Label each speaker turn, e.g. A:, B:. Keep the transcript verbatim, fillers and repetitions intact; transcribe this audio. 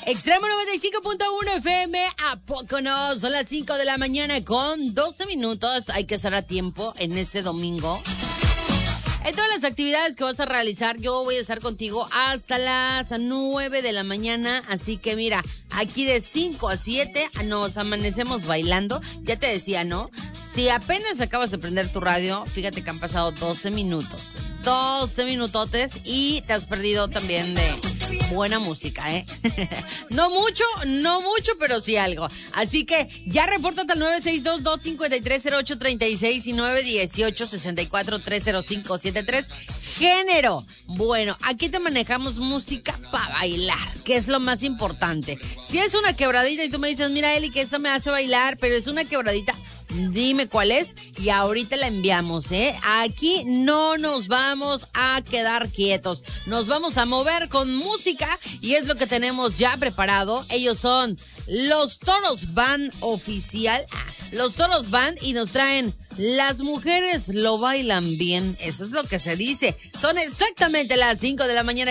A: Extremo noventa y cinco punto uno F M, ¿a poco no? Son las cinco de la mañana con doce minutos. Hay que estar a tiempo en este domingo. En todas las actividades que vas a realizar, yo voy a estar contigo hasta las nueve de la mañana. Así que mira, aquí de cinco a siete nos amanecemos bailando. Ya te decía, ¿no? Si apenas acabas de prender tu radio, fíjate que han pasado doce minutos. doce minutotes y te has perdido también de buena música, ¿eh? No mucho, no mucho, pero sí algo. Así que ya repórtate al nueve seis dos, dos cinco tres, cero ocho tres seis y nueve uno ocho, seis cuatro tres cero cinco siete tres. Género. Bueno, aquí te manejamos música para bailar, que es lo más importante. Si es una quebradita y tú me dices, mira, Eli, que esto me hace bailar, pero es una quebradita, dime cuál es y ahorita la enviamos, ¿eh? Aquí no nos vamos a quedar quietos. Nos vamos a mover con música y es lo que tenemos ya preparado. Ellos son los Toros Band Oficial. Los Toros Band y nos traen Las mujeres lo bailan bien. Eso es lo que se dice. Son exactamente las cinco de la mañana.